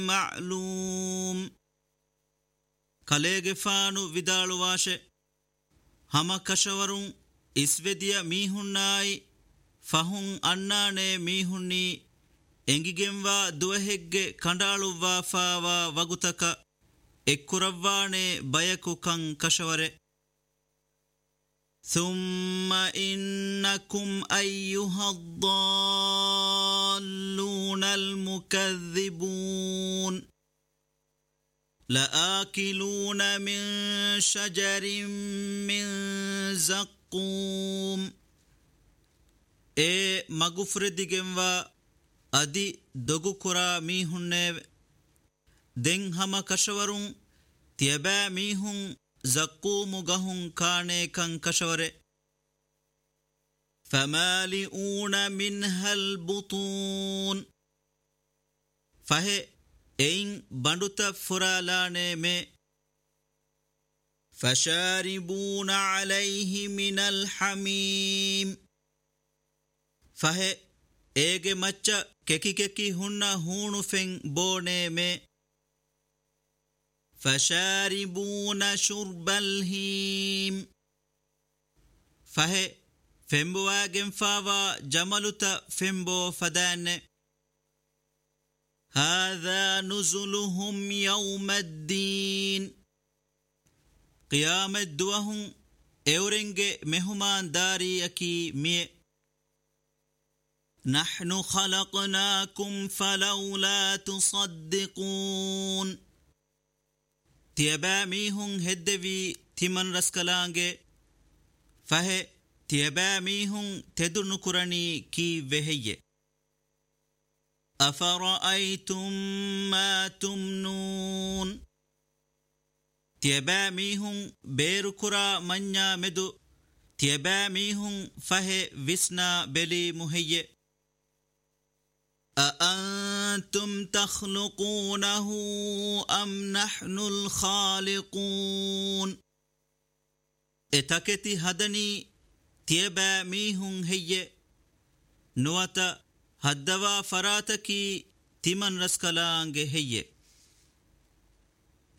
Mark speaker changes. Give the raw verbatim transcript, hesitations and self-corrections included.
Speaker 1: معلوم ಕಲೆಗೆಫಾನು ವಿದಾಳುವಾಶೆ ಹಮ ಕಶವರುಂ ಇಸ್ವೆದಿಯ ಮೀಹುನ್ನಾಯಿ ಫಹುಂ ಅಣ್ಣಾನೆ ಮೀಹುಣ್ಣಿ ಎಂಗಿಗೆಂವಾ ದುವಹೆಗ್ಗೆ ಕಂಡಾಳುವ್ವಾ ಫಾವಾ ವಗುತಕ ಎಕ್ಕುರವ್ವಾಣೆ ಬಯಕು ಕಂ ಕಶವರೆ ثم إنكم أيها الضالون المكذبون لآكلون من شجر من زقوم اے مغفر دگنوا ادی دگو کرا میہنے دن ہم کشورون تیبا میہن زقوم گہن کانے کن کشورے فمالئون منها البطون فہے این بندت فرالانے میں فشاربون علیہ من الحمیم فہے ایگے مچا ککی ککی ہننا ہون فن بونے میں فشاربون شرب الہیم فہے فنبواگن فاوا جملتا فنبو فدانے هذا نزلهم يوم الدين قيام الدوهم اورنگ مهمان داري اكي مي نحن خلقناكم فلولا تصدقون تيبا ميهن هدوي تمن رسكلانگه فهي تيبا ميهن تدن كرني كي وهي أفرأيتم ما تمنون تيبا ميهن بيركرا منيا مدو تيبا ميهن فهي وسنا بلي مهي أأنتم تخلقونه أم نحن الخالقون اتكتي هدني تيبا ميهن هي نوتا هدوا فراتكي تمن رسكلانگ هي